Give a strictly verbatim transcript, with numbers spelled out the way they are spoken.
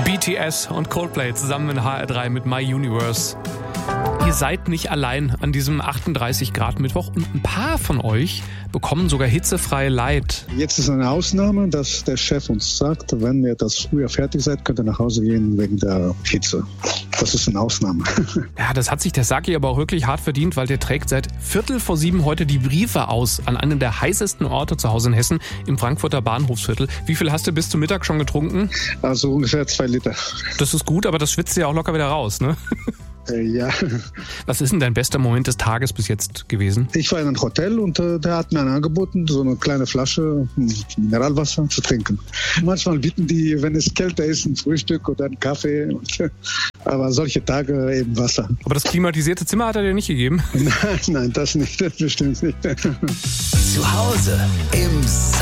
B T S und Coldplay zusammen in H R drei mit My Universe. Ihr seid nicht allein an diesem achtunddreißig Grad Mittwoch und ein paar von euch bekommen sogar hitzefreie Light. Jetzt ist eine Ausnahme, dass der Chef uns sagt, wenn ihr das früher fertig seid, könnt ihr nach Hause gehen wegen der Hitze. Das ist eine Ausnahme. Ja, das hat sich der Saki aber auch wirklich hart verdient, weil der trägt seit Viertel vor sieben heute die Briefe aus an einem der heißesten Orte zu Hause in Hessen, im Frankfurter Bahnhofsviertel. Wie viel hast du bis zum Mittag schon getrunken? Also ungefähr zwei Liter. Das ist gut, aber das schwitzt ja auch locker wieder raus, ne? Ja. Was ist denn dein bester Moment des Tages bis jetzt gewesen? Ich war in einem Hotel und äh, der hat mir angeboten, so eine kleine Flasche Mineralwasser zu trinken. Manchmal bieten die, wenn es kälter ist, ein Frühstück oder einen Kaffee. Und, äh, aber solche Tage eben Wasser. Aber das klimatisierte Zimmer hat er dir nicht gegeben? Nein, nein, das nicht, das bestimmt nicht. Zu Hause im